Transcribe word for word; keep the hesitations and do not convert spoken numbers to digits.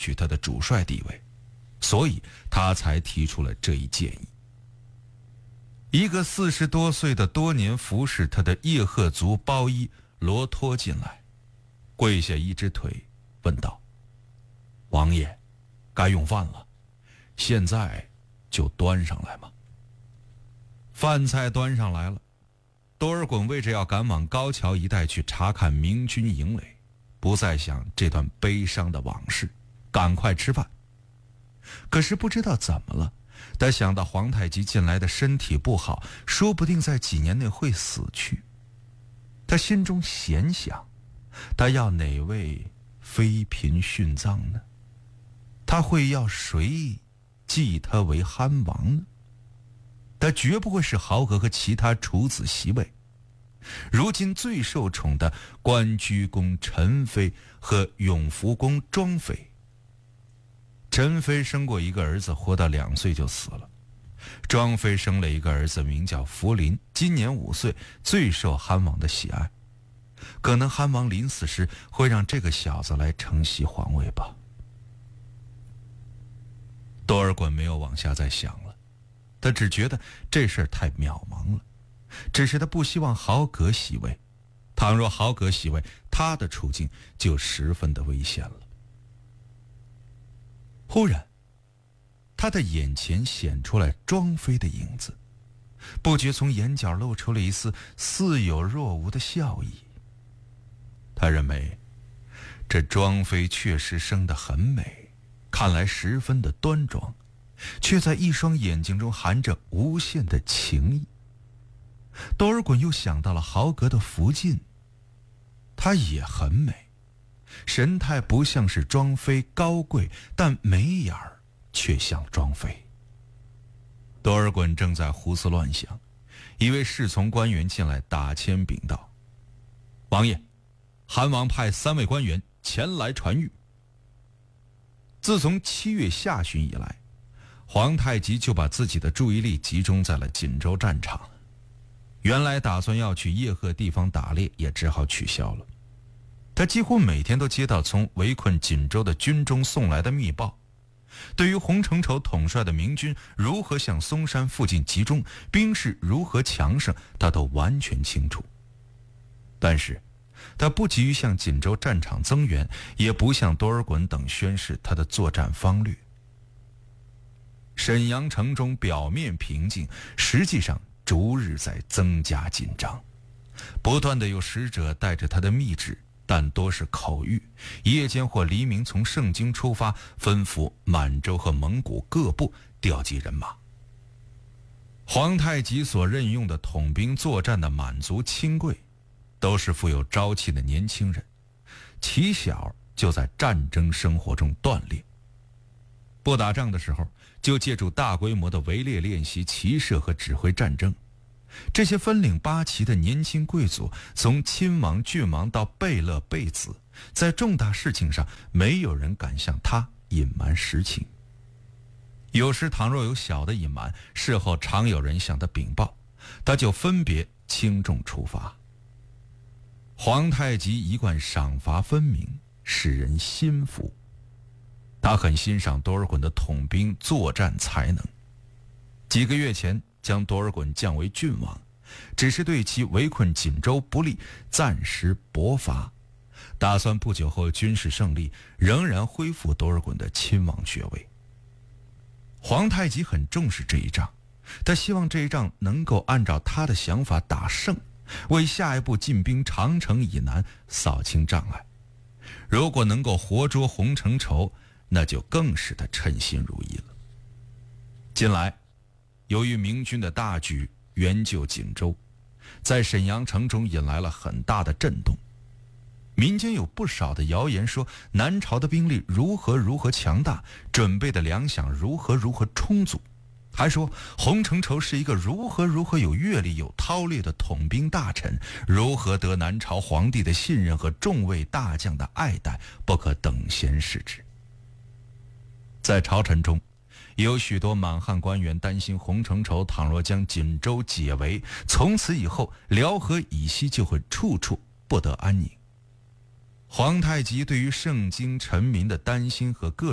取他的主帅地位，所以他才提出了这一建议。一个四十多岁的多年服侍他的叶赫族包衣罗托进来，跪下一只腿，问道：“王爷，该用饭了，现在就端上来吗？”饭菜端上来了，多尔衮为着要赶往高桥一带去查看明军营垒，不再想这段悲伤的往事，赶快吃饭。可是不知道怎么了，他想到皇太极近来的身体不好，说不定在几年内会死去。他心中闲想，他要哪位妃嫔殉葬呢？他会要谁继他为藩王呢？他绝不会是豪格和其他处子席位。如今最受宠的关居公陈妃和永福公庄妃，陈妃生过一个儿子，活到两岁就死了。庄妃生了一个儿子，名叫福临，今年五岁，最受藩王的喜爱。可能藩王临死时会让这个小子来承袭皇位吧。多尔衮没有往下再想了，他只觉得这事儿太渺茫了，只是他不希望豪格袭位，倘若豪格袭位，他的处境就十分的危险了。忽然他的眼前显出来庄妃的影子，不觉从眼角露出了一丝似有若无的笑意。他认为这庄妃确实生得很美，看来十分的端庄，却在一双眼睛中含着无限的情意。多尔衮又想到了豪格的福晋，她也很美，神态不像是庄妃高贵，但眉眼儿却像庄妃。多尔衮正在胡思乱想，一位侍从官员进来打签禀道：“王爷，韩王派三位官员前来传谕。”自从七月下旬以来，皇太极就把自己的注意力集中在了锦州战场，原来打算要去叶赫地方打猎，也只好取消了。他几乎每天都接到从围困锦州的军中送来的密报，对于洪承畴统帅的明军如何向松山附近集中，兵势如何强盛，他都完全清楚。但是他不急于向锦州战场增援，也不向多尔衮等宣示他的作战方略。沈阳城中表面平静，实际上逐日在增加紧张，不断的有使者带着他的密旨，但多是口谕，夜间或黎明从盛京出发，吩咐满洲和蒙古各部调集人马。皇太极所任用的统兵作战的满族亲贵，都是富有朝气的年轻人，起小就在战争生活中锻炼。不打仗的时候，就借助大规模的围猎练习骑射和指挥战争。这些分领八旗的年轻贵族，从亲王、郡王到贝勒、贝子，在重大事情上，没有人敢向他隐瞒实情。有时倘若有小的隐瞒，事后常有人向他禀报，他就分别轻重处罚。皇太极一贯赏罚分明，使人心服。他很欣赏多尔衮的统兵作战才能，几个月前将多尔衮降为郡王，只是对其围困锦州不利暂时驳伐，打算不久后军事胜利仍然恢复多尔衮的亲王爵位。皇太极很重视这一仗，他希望这一仗能够按照他的想法打胜，为下一步进兵长城以南扫清障碍。如果能够活捉洪承畴，那就更使他称心如意了。近来由于明军的大举援救锦州，在沈阳城中引来了很大的震动。民间有不少的谣言说南朝的兵力如何如何强大，准备的粮饷如何如何充足，还说洪承畴是一个如何如何有阅历有韬略的统兵大臣，如何得南朝皇帝的信任和众位大将的爱戴，不可等闲视之。在朝臣中，有许多满汉官员担心洪承畴倘若将锦州解围，从此以后辽河以西就会处处不得安宁。皇太极对于盛京臣民的担心和各